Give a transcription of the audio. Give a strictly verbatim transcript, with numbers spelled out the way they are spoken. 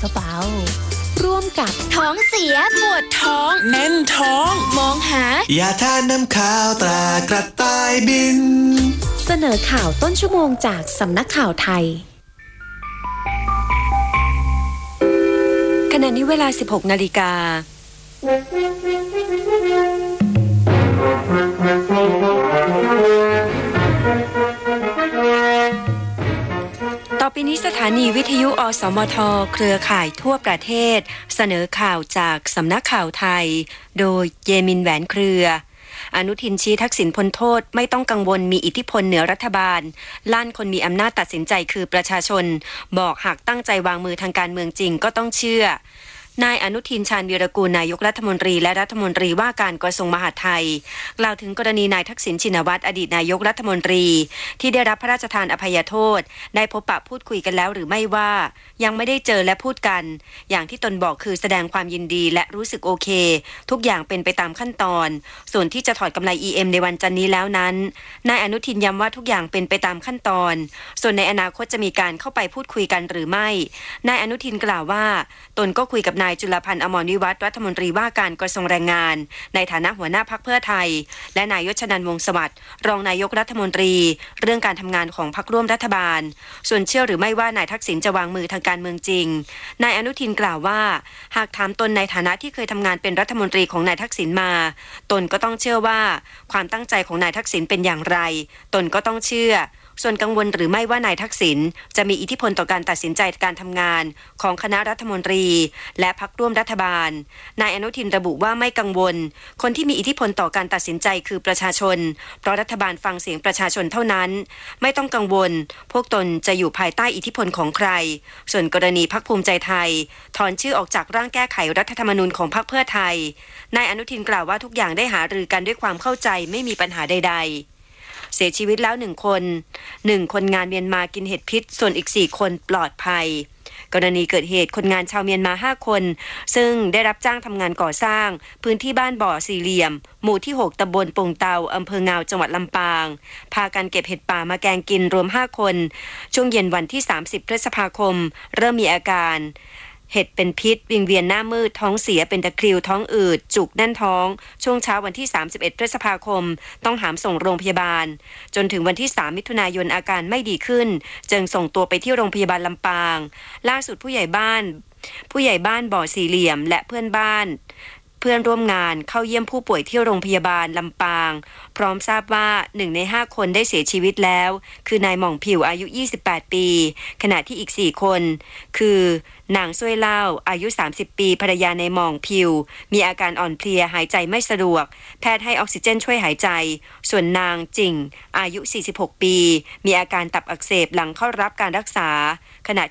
ซะเปล่าร่วมกับท้องเสียปวดท้องแน่นท้องมองหายาทานน้ำข้าวตรากระต่ายบินเสนอข่าวต้นชั่วโมงจากสำนักข่าวไทยขณะนี้เวลา สิบหกนาฬิกาต่อไปนี้สถานีวิทยุอสมทเครือข่ายทั่วประเทศเสนอข่าวจากสำนักข่าวไทยโดยเยมินแหวนเครืออนุทินชี้ทักษิณพ้นโทษไม่ต้องกังวลมีอิทธิพลเหนือรัฐบาลลั่นคนมีอำนาจตัดสินใจคือประชาชนบอกหากตั้งใจวางมือทางการเมืองจริงก็ต้องเชื่อนายอนุทินชาญวีรกูลนายกรัฐมนตรีและรัฐมนตรีว่าการกระทรวงมหาดไทยกล่าวถึงกรณีนายทักษิณชินวัตรอดีตนายกรัฐมนตรีที่ได้รับพระราชทานอภัยโทษได้พบปะพูดคุยกันแล้วหรือไม่ว่ายังไม่ได้เจอและพูดกันอย่างที่ตนบอกคือแสดงความยินดีและรู้สึกโอเคทุกอย่างเป็นไปตามขั้นตอนส่วนที่จะถอดกำไร อี เอ็ม ในวันจันทร์นี้แล้วนั้นนายอนุทินย้ำว่าทุกอย่างเป็นไปตามขั้นตอนส่วนในอนาคตจะมีการเข้าไปพูดคุยกันหรือไม่นายอนุทินกล่าวว่าตนก็คุยกับนายจุลพันธ์อมรวิวัฒน์รัฐมนตรีว่าการกระทรวงแรงงานในฐานะหัวหน้าพรรคเพื่อไทยและนายยศนันท์วงศ์สวัสดิ์รองนายกรัฐมนตรีเรื่องการทำงานของพรรคร่วมรัฐบาลส่วนเชื่อหรือไม่ว่านายทักษิณจะวางมือทางการเมืองจริงนายอนุทินกล่าวว่าหากถามตนในฐานะที่เคยทำงานเป็นรัฐมนตรีของนายทักษิณมาตนก็ต้องเชื่อว่าความตั้งใจของนายทักษิณเป็นอย่างไรตนก็ต้องเชื่อส่วนกังวลหรือไม่ว่านายทักษิณจะมีอิทธิพลต่อการตัดสินใจการทำงานของคณะรัฐมนตรีและพรรคร่วมรัฐบาลนายอนุทินระบุว่าไม่กังวลคนที่มีอิทธิพลต่อการตัดสินใจคือประชาชนเพราะรัฐบาลฟังเสียงประชาชนเท่านั้นไม่ต้องกังวลพวกตนจะอยู่ภายใต้อิทธิพลของใครส่วนกรณีพรรคภูมิใจไทยถอนชื่อออกจากร่างแก้ไขรัฐธรรมนูญของพรรคเพื่อไทยนายอนุทินกล่าวว่าทุกอย่างได้หารือกันด้วยความเข้าใจไม่มีปัญหาใดๆเสียชีวิตแล้วหนึ่งคนหนึ่งคนงานเมียนมากินเห็ดพิษส่วนอีกสี่คนปลอดภัยกรณีเกิดเหตุคนงานชาวเมียนมาห้าคนซึ่งได้รับจ้างทำงานก่อสร้างพื้นที่บ้านบ่อสี่เหลี่ยมหมู่ที่หกตำบลปงเตาอำเภองาวจังหวัดลำปางพากันเก็บเห็ดป่ามาแกงกินรวมห้าคนช่วงเย็นวันที่สามสิบพฤษภาคมเริ่มมีอาการเห็ดเป็นพิษวิงเวียนหน้ามืดท้องเสียเป็นตะคริวท้องอืดจุกแน่นท้องช่วงเช้าวันที่สามสิบเอ็ดพฤษภาคมต้องหามส่งโรงพยาบาลจนถึงวันที่สามมิถุนายนอาการไม่ดีขึ้นจึงส่งตัวไปที่โรงพยาบาลลำปางล่าสุดผู้ใหญ่บ้านผู้ใหญ่บ้านบ่อสี่เหลี่ยมและเพื่อนบ้านเพื่อนร่วมงานเข้าเยี่ยมผู้ป่วยที่โรงพยาบาลลำปางพร้อมทราบว่าหนึ่งในห้าคนได้เสียชีวิตแล้วคือนายหม่องผิวอายุยี่สิบแปดปีขณะที่อีกสี่คนคือนางซ้วยเล่าอายุสามสิบปีภรรยาในหม่องผิวมีอาการอ่อนเพลียหายใจไม่สะดวกแพทย์ให้ออกซิเจนช่วยหายใจส่วนนางจิ่งอายุสี่สิบหกปีมีอาการตับอักเสบหลังเข้ารับการรักษาขณะ